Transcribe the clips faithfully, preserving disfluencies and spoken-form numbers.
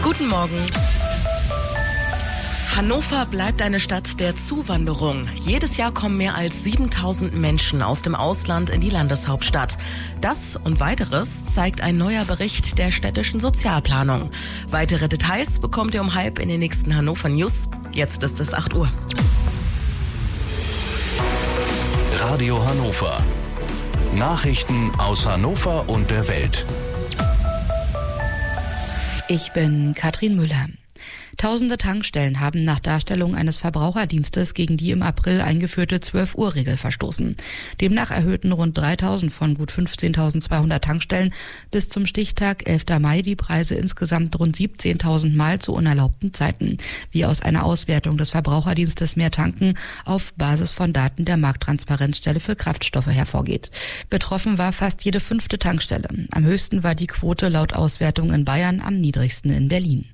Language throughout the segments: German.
Guten Morgen. Hannover bleibt eine Stadt der Zuwanderung. Jedes Jahr kommen mehr als siebentausend Menschen aus dem Ausland in die Landeshauptstadt. Das und weiteres zeigt ein neuer Bericht der städtischen Sozialplanung. Weitere Details bekommt ihr um halb in den nächsten Hannover News. Jetzt ist es acht Uhr. Radio Hannover. Nachrichten aus Hannover und der Welt. Ich bin Katrin Müller. Tausende Tankstellen haben nach Darstellung eines Verbraucherdienstes gegen die im April eingeführte zwölf-Uhr-Regel verstoßen. Demnach erhöhten rund dreitausend von gut fünfzehntausendzweihundert Tankstellen bis zum Stichtag elfter Mai die Preise insgesamt rund siebzehntausend Mal zu unerlaubten Zeiten, wie aus einer Auswertung des Verbraucherdienstes Mehr Tanken auf Basis von Daten der Markttransparenzstelle für Kraftstoffe hervorgeht. Betroffen war fast jede fünfte Tankstelle. Am höchsten war die Quote laut Auswertung in Bayern, am niedrigsten in Berlin.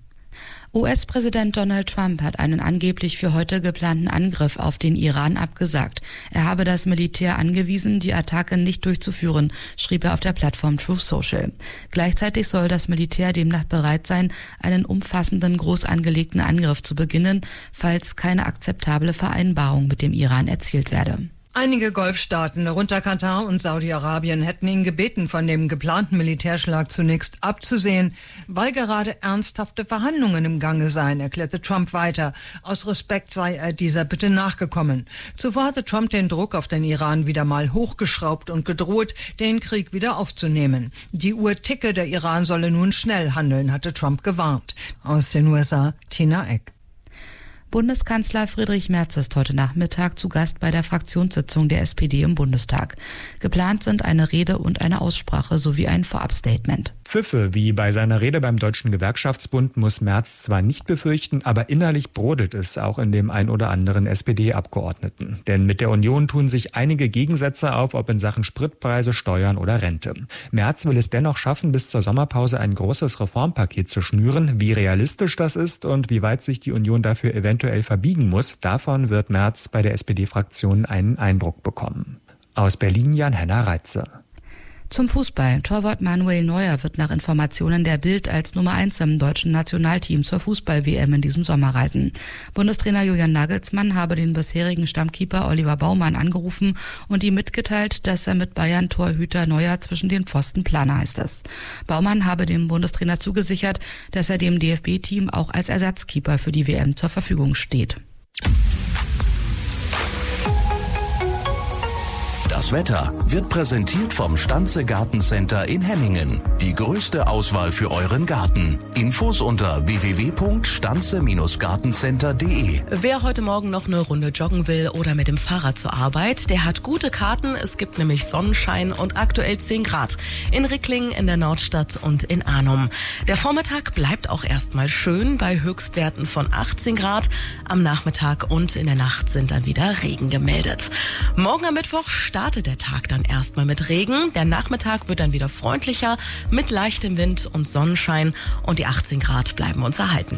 U S-Präsident Donald Trump hat einen angeblich für heute geplanten Angriff auf den Iran abgesagt. Er habe das Militär angewiesen, die Attacke nicht durchzuführen, schrieb er auf der Plattform Truth Social. Gleichzeitig soll das Militär demnach bereit sein, einen umfassenden, groß angelegten Angriff zu beginnen, falls keine akzeptable Vereinbarung mit dem Iran erzielt werde. Einige Golfstaaten, darunter Katar und Saudi-Arabien, hätten ihn gebeten, von dem geplanten Militärschlag zunächst abzusehen, weil gerade ernsthafte Verhandlungen im Gange seien, erklärte Trump weiter. Aus Respekt sei er dieser Bitte nachgekommen. Zuvor hatte Trump den Druck auf den Iran wieder mal hochgeschraubt und gedroht, den Krieg wieder aufzunehmen. Die Uhr ticke, der Iran solle nun schnell handeln, hatte Trump gewarnt. Aus den U S A, Tina Eck. Bundeskanzler Friedrich Merz ist heute Nachmittag zu Gast bei der Fraktionssitzung der S P D im Bundestag. Geplant sind eine Rede und eine Aussprache sowie ein Vorabstatement. Pfiffe, wie bei seiner Rede beim Deutschen Gewerkschaftsbund, muss Merz zwar nicht befürchten, aber innerlich brodelt es auch in dem ein oder anderen S P D-Abgeordneten. Denn mit der Union tun sich einige Gegensätze auf, ob in Sachen Spritpreise, Steuern oder Rente. Merz will es dennoch schaffen, bis zur Sommerpause ein großes Reformpaket zu schnüren. Wie realistisch das ist und wie weit sich die Union dafür eventuell verbiegen muss, davon wird Merz bei der S P D-Fraktion einen Eindruck bekommen. Aus Berlin Jan-Henner Reitze. Zum Fußball. Torwart Manuel Neuer wird nach Informationen der Bild als Nummer eins im deutschen Nationalteam zur Fußball-W M in diesem Sommer reisen. Bundestrainer Julian Nagelsmann habe den bisherigen Stammkeeper Oliver Baumann angerufen und ihm mitgeteilt, dass er mit Bayern-Torhüter Neuer zwischen den Pfosten plane, heißt es. Baumann habe dem Bundestrainer zugesichert, dass er dem D F B-Team auch als Ersatzkeeper für die W M zur Verfügung steht. Das Wetter wird präsentiert vom Stanze Gartencenter in Hemmingen. Die größte Auswahl für euren Garten. Infos unter w w w punkt stanze gartencenter punkt d e. Wer heute Morgen noch eine Runde joggen will oder mit dem Fahrrad zur Arbeit, der hat gute Karten. Es gibt nämlich Sonnenschein und aktuell zehn Grad. In Ricklingen, in der Nordstadt und in Arnum. Der Vormittag bleibt auch erstmal schön bei Höchstwerten von achtzehn Grad. Am Nachmittag und in der Nacht sind dann wieder Regen gemeldet. Morgen am Mittwoch startet der Tag dann erstmal mit Regen. Der Nachmittag wird dann wieder freundlicher mit leichtem Wind und Sonnenschein und die achtzehn Grad bleiben uns erhalten.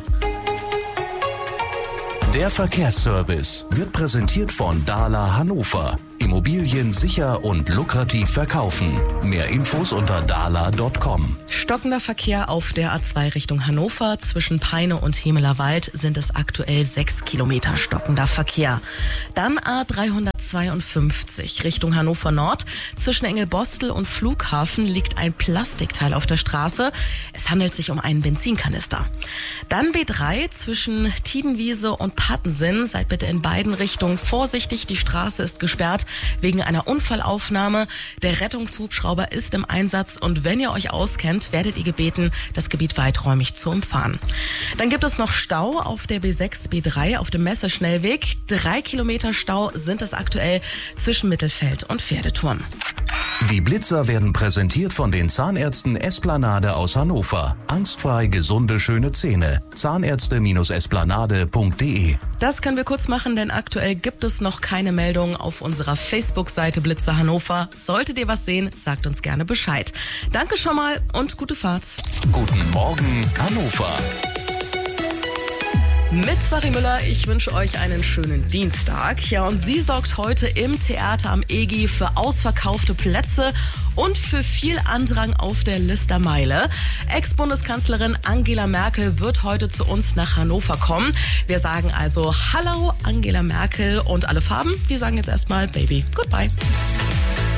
Der Verkehrsservice wird präsentiert von Dahler Hannover. Immobilien sicher und lukrativ verkaufen. Mehr Infos unter dahler punkt com. Stockender Verkehr auf der A zwei Richtung Hannover. Zwischen Peine und Hemelerwald sind es aktuell sechs Kilometer stockender Verkehr. Dann A dreihundertzweiundfünfzig Richtung Hannover Nord. Zwischen Engelbostel und Flughafen liegt ein Plastikteil auf der Straße. Es handelt sich um einen Benzinkanister. Dann B drei zwischen Tiedenwiese und Pattensinn. Seid bitte in beiden Richtungen vorsichtig. Die Straße ist gesperrt wegen einer Unfallaufnahme. Der Rettungshubschrauber ist im Einsatz und wenn ihr euch auskennt, werdet ihr gebeten, das Gebiet weiträumig zu umfahren. Dann gibt es noch Stau auf der B sechs, B drei auf dem Messeschnellweg. Drei Kilometer Stau sind es aktuell zwischen Mittelfeld und Pferdeturm. Die Blitzer werden präsentiert von den Zahnärzten Esplanade aus Hannover. Angstfrei gesunde, schöne Zähne. Zahnärzte Esplanade punkt d e. Das können wir kurz machen, denn aktuell gibt es noch keine Meldung auf unserer Facebook-Seite Blitzer Hannover. Solltet ihr was sehen, sagt uns gerne Bescheid. Danke schon mal und gute Fahrt. Guten Morgen, Hannover. Mit Marie Müller, ich wünsche euch einen schönen Dienstag. Ja, und sie sorgt heute im Theater am E G I für ausverkaufte Plätze und für viel Andrang auf der Listermeile. Ex-Bundeskanzlerin Angela Merkel wird heute zu uns nach Hannover kommen. Wir sagen also Hallo Angela Merkel und alle Farben, die sagen jetzt erstmal Baby, goodbye.